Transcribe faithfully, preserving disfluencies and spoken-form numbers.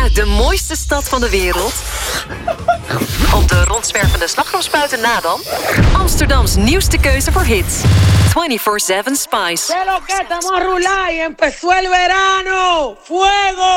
de mooiste stad van de wereld? Op de rondzwervende slagroomspuiten na dan? Amsterdams nieuwste keuze voor hits. vierentwintig zeven Spice. ¡Que lo que estamos a rular y empezó el verano! ¡Fuego!